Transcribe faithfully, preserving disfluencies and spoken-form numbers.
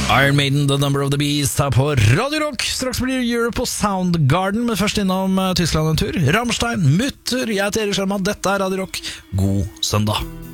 Iron Maiden, The Number of the Beast her på Radio Rock. Straks blir Europe på Soundgarden, men først innom Tyskland en tur. Rammstein, Mutter, jeg heter Erik Sjarma, dette er Radio Rock. God søndag.